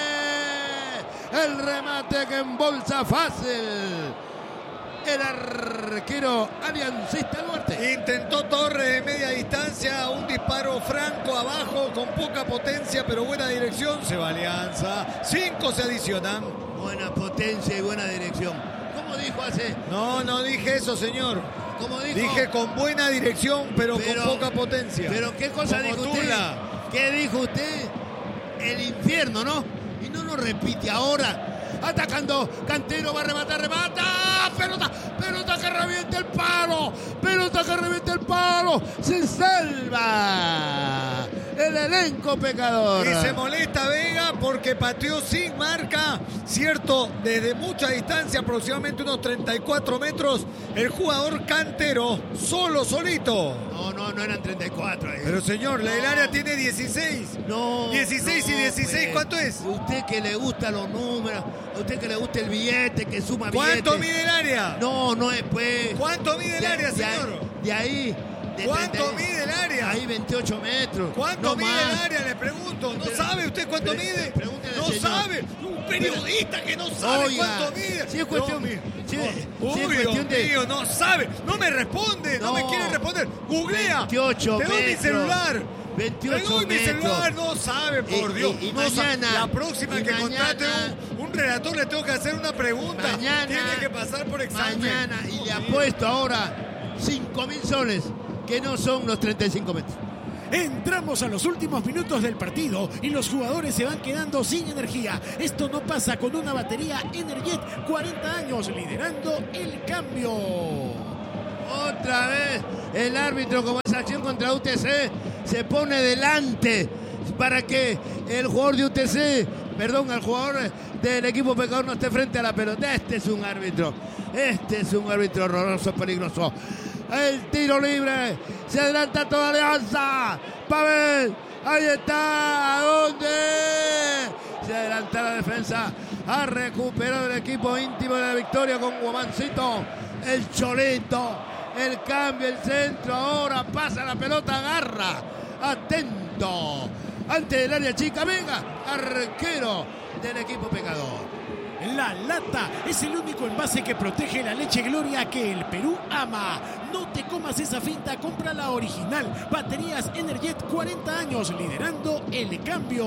El remate que embolsa fácil. El arquero aliancista Duarte. Intentó Torres de media distancia, un disparo franco abajo con poca potencia pero buena dirección. Se va Alianza. Cinco se adicionan. Buena potencia y buena dirección. ¿Cómo dijo hace? No, no dije eso, señor. ¿Cómo dijo? Dije con buena dirección pero, Pero- con poca potencia. Pero qué cosa Como dijo usted. Tula. ¿Qué dijo usted? El infierno, ¿no? Y no lo repite ahora. Atacando, Cantero va a rematar, remata. Pelota, pelota que revienta el palo. Pelota que revienta el palo. Se salva. el elenco pecador. Y se molesta Vega porque pateó sin marca, cierto, desde mucha distancia, aproximadamente unos treinta y cuatro metros, el jugador Cantero, solo, solito. No, no, no eran treinta y cuatro. Ahí. Pero señor, no. El área tiene dieciséis. No. dieciséis no, y dieciséis, pues, ¿cuánto es? Usted que le gustan los números, a usted que le gusta el billete, que suma billetes. ¿Cuánto mide el área? No, no es pues. ¿Cuánto mide el área, de, señor? De ahí. De ¿Cuánto treinta, mide el área? Ahí veintiocho metros. ¿Cuánto no mide más. el área? Le pregunto. ¿No Pero, sabe usted cuánto pre, mide? No señor. Sabe. Un periodista que no sabe Oiga, cuánto mide. Si es cuestión, no, si, oh, si es uy, cuestión Dios de... mío, no sabe. No me responde. No, no me quiere responder. Googlea. veintiocho Te doy metros, mi celular. veintiocho Te doy mi metros. celular. No sabe, por Y, Dios. y, y no mañana, sabe. La próxima y que mañana, contrate un, un relator le tengo que hacer una pregunta. Mañana. Tiene que pasar por examen. Mañana. Y Oh, le mío. apuesto ahora cinco mil soles, que no son los treinta y cinco metros. Entramos a los últimos minutos del partido y los jugadores se van quedando sin energía. Esto no pasa con una batería Energet, cuarenta años liderando el cambio. Otra vez el árbitro, como esa acción contra U T C, se pone delante para que el jugador de U T C, perdón, el jugador del equipo pecador no esté frente a la pelota. Este es un árbitro, este es un árbitro horroroso, peligroso. El tiro libre, se adelanta toda Alianza. Pavel, ahí está, ¿a dónde? Se adelanta la defensa, ha recuperado el equipo íntimo de la victoria con Guamancito, el Cholito, el cambio, el centro, ahora pasa la pelota, agarra, atento, ante el área chica, venga, arquero del equipo pecador. La lata es el único envase que protege la leche Gloria que el Perú ama. No te comas esa finta, compra la original. Baterías Energet, cuarenta años liderando el cambio.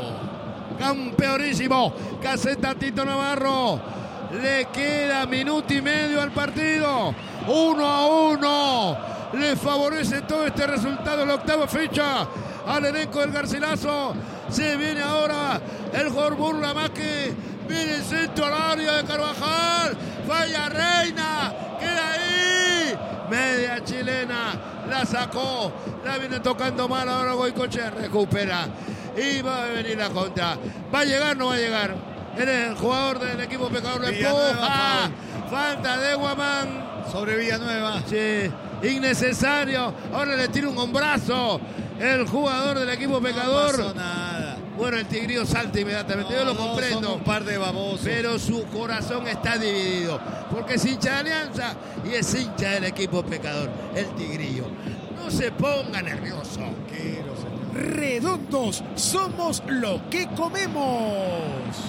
Campeonísimo, Caseta Tito Navarro. Le queda minuto y medio al partido. Uno a uno. Le favorece todo este resultado en la octava fecha al elenco del Garcilaso. Se viene ahora el jugador Burla más que... Viene el centro al área de Carvajal. Falla Reina. Queda ahí. Media chilena. La sacó. La viene tocando mal. Ahora Goicoechea recupera. Y va a venir la contra. ¿Va a llegar o no va a llegar? El jugador del equipo pecador lo empuja. Falta de Guamán. Sobre Villanueva. Sí. Innecesario. Ahora le tira un hombrazo. El jugador del equipo pecador. No pasó nada. Bueno, el Tigrillo salta inmediatamente, no, yo lo no, comprendo. Son un par de babosos. Pero su corazón está dividido, porque es hincha de Alianza y es hincha del equipo pecador, el Tigrillo. No se ponga nervioso. Quiero, señor. Redondos, somos lo que comemos.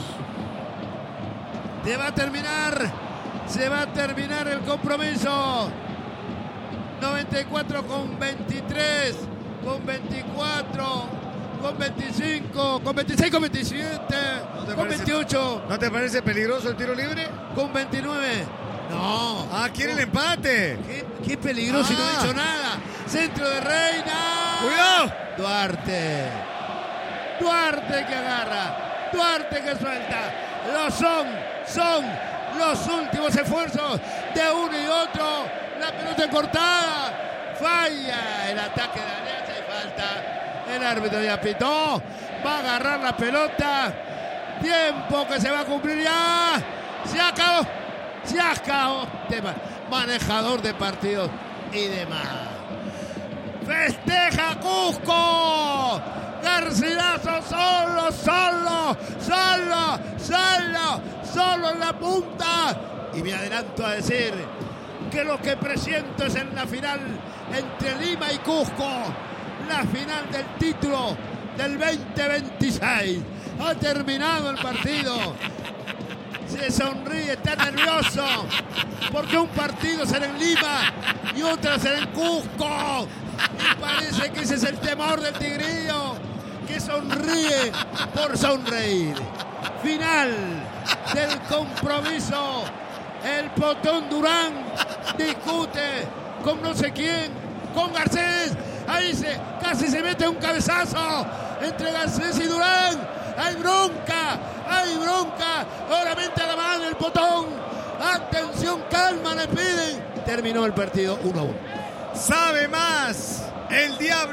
Se va a terminar, se va a terminar el compromiso. noventa y cuatro con veintitrés, con veinticuatro... con veinticinco, con veintiséis, con veintisiete, ¿No con parece, veintiocho. ¿No te parece peligroso el tiro libre? Con veintinueve. No. Ah, quiere el empate. Qué, qué peligroso, Ah. y no ha hecho nada. Centro de Reina. ¡Cuidado! Duarte. Duarte que agarra. Duarte que suelta. Lo son, son los últimos esfuerzos de uno y otro. La pelota cortada. Falla el ataque de Alianza y falta. El árbitro ya pitó, va a agarrar la pelota, tiempo que se va a cumplir ya, se acabó, se acabó, tema, manejador de partidos y demás. Festeja Cusco, Garcilaso solo, solo, solo, solo, solo en la punta. Y me adelanto a decir que lo que presiento es en la final entre Lima y Cusco. La final del título del veinte veintiséis. Ha terminado el partido. Se sonríe, está nervioso. Porque un partido será en Lima y otro será en Cusco. Y parece que ese es el temor del Tigrillo, que sonríe por sonreír. Final del compromiso. El Potón Durán discute con no sé quién, con Garcés. Ahí se, casi se mete un cabezazo entre Garcés y Durán. ¡Hay bronca! ¡Hay bronca! Ahora mete a la mano el Potón. ¡Atención, calma! Le piden. Terminó el partido uno a uno. Sabe más el diablo por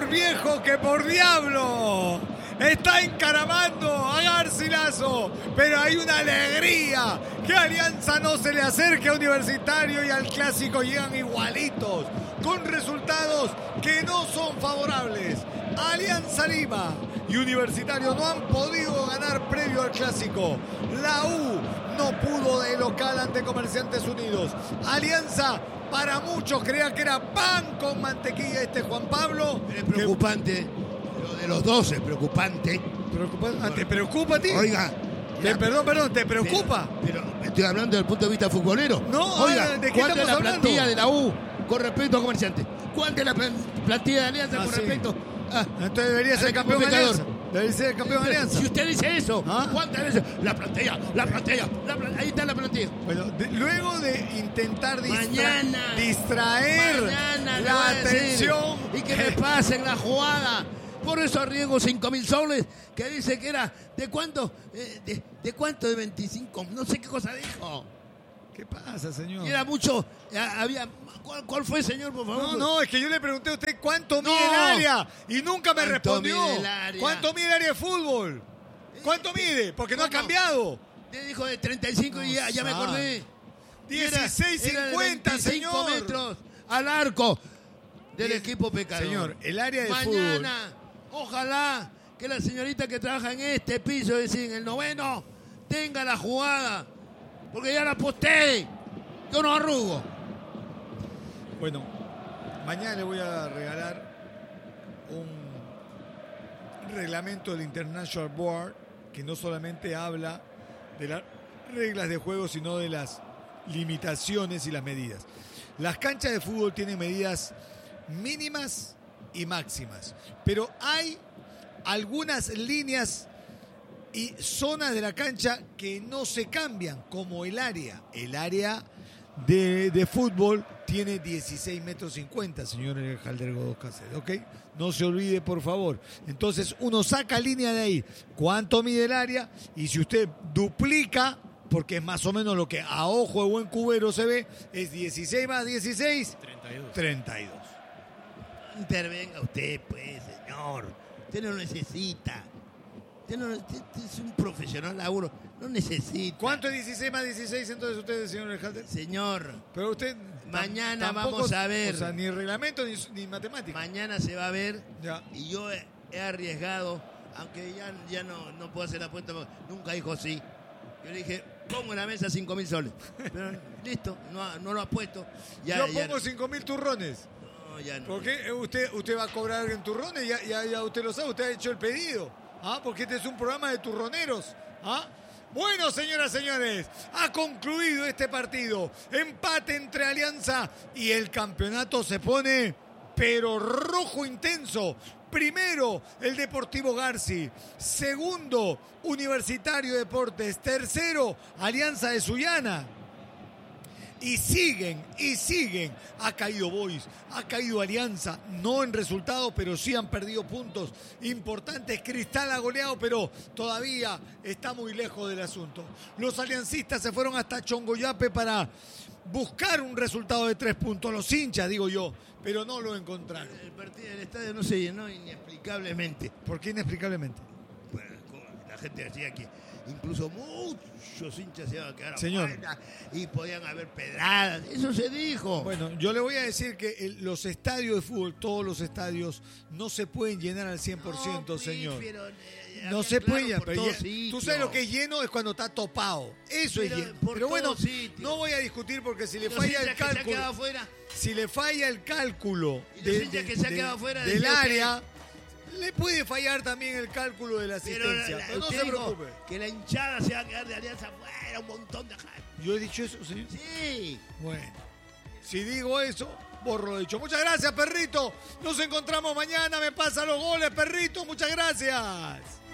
por viejo que por diablo. Está encaramando a Garcilaso, pero hay una alegría que Alianza no se le acerque a Universitario y al Clásico llegan igualitos, con resultados que no son favorables. Alianza Lima y Universitario no han podido ganar previo al Clásico. La U no pudo de local ante Comerciantes Unidos. Alianza, para muchos, creía que era pan con mantequilla este Juan Pablo. Es preocupante. Lo de los dos es preocupante. ¿Preocupa? ¿Te preocupa a ti? Oiga. Te, ya, perdón, perdón, ¿te preocupa? Pero, pero estoy hablando desde el punto de vista futbolero. No, oiga, ¿de qué ¿cuánta es la estamos plantilla hablando? de la U con respecto a Comerciantes? ¿Cuánta es la plan- plantilla de Alianza Ah, con sí. respecto a... Entonces debería al ser equipo campeón de pecador? Alianza. Debería ser campeón de Alianza. Si usted dice eso, ¿Ah? ¿cuántas veces? La plantilla, la plantilla, la plantilla. Ahí está la plantilla. Bueno, de- luego de intentar distra- Mañana. distraer Mañana le la voy a decir, atención y que me pasen la jugada. Por eso arriesgo cinco mil soles, que dice que era, ¿de cuánto? Eh, de, ¿De cuánto? De veinticinco, no sé qué cosa dijo. ¿Qué pasa, señor? Y era mucho, eh, había, ¿cuál, cuál fue, señor, por favor? No, no, es que yo le pregunté a usted cuánto No. mide el área y nunca me ¿Cuánto respondió. mide el área? ¿Cuánto mide el área de fútbol? ¿Cuánto mide? Porque no ha ¿Cómo? cambiado. Te dijo de treinta y cinco y ya, ya me acordé. dieciséis cincuenta, veinticinco señor. metros al arco del Bien. equipo pecador. Señor, el área de Mañana, ojalá que la señorita que trabaja en este piso, es decir, en el noveno, tenga la jugada. Porque ya la aposté. Yo no arrugo. Bueno, mañana le voy a regalar un reglamento del International Board que no solamente habla de las reglas de juego, sino de las limitaciones y las medidas. Las canchas de fútbol tienen medidas mínimas y máximas, pero hay algunas líneas y zonas de la cancha que no se cambian, como el área. El área de, de fútbol tiene dieciséis metros cincuenta, señor Halder Godos Cáceres, ¿ok? No se olvide, por favor. Entonces, uno saca línea de ahí, cuánto mide el área, y si usted duplica, porque es más o menos lo que a ojo de buen cubero se ve, es dieciséis más dieciséis, treinta y dos. treinta y dos. Intervenga usted, pues, señor. Usted no necesita. Usted, no, usted es un profesional laburo. No necesita. ¿Cuánto es dieciséis más dieciséis entonces usted, señor Halder? Señor, Pero usted... Mañana tampoco- vamos a ver. O sea, ni reglamento ni, ni matemática. mañana se va a ver. Ya. Y yo he, he arriesgado, aunque ya, ya no, no puedo hacer la apuesta, porque nunca dijo sí. Yo le dije, pongo en la mesa cinco mil soles. Pero listo, no, no lo ha puesto. Ya, Yo ya pongo cinco mil turrones. no, ya no. ¿Por qué? Usted, usted va a cobrar en turrones, ya, ya, ya usted lo sabe, usted ha hecho el pedido. ¿Ah? Porque este es un programa de turroneros. ¿Ah? Bueno, señoras y señores, ha concluido este partido. Empate entre Alianza y el campeonato se pone, pero rojo intenso. Primero, el Deportivo Garci. Segundo, Universitario Deportes. Tercero, Alianza de Sullana. Y siguen, y siguen. Ha caído Boys, ha caído Alianza, no en resultado, pero sí han perdido puntos importantes. Cristal ha goleado, pero todavía está muy lejos del asunto. Los aliancistas se fueron hasta Chongoyape para buscar un resultado de tres puntos. Los hinchas, digo yo, pero no lo encontraron. El partido del estadio no se llenó inexplicablemente. ¿Por qué inexplicablemente? Bueno, la gente decía que incluso muchos hinchas se iban a quedar Señor. afuera y podían haber pedradas. Eso se dijo. Bueno, yo le voy a decir que el- los estadios de fútbol, todos los estadios, no se pueden llenar al cien por ciento, No, señor. pero, eh, No había se claro puede llenar. por pero todos ya- sitios. tú sabes lo que es lleno es cuando está topado. Eso Pero es lleno. por Pero bueno, todos sitios. no voy a discutir porque si le Los falla hinchas el que se han quedado cálculo, afuera, si le falla el cálculo Y los de- hinchas de- que se han de- quedado afuera, del decía usted. área, le puede fallar también el cálculo de la pero, asistencia. la- Pero no usted se dijo preocupe. que la hinchada se va a quedar de Alianza afuera, un montón de gente. ¿Yo he dicho eso, señor? Sí. Bueno, si digo eso, borro lo dicho. Muchas gracias, perrito. Nos encontramos mañana. Me pasan los goles, perrito. Muchas gracias.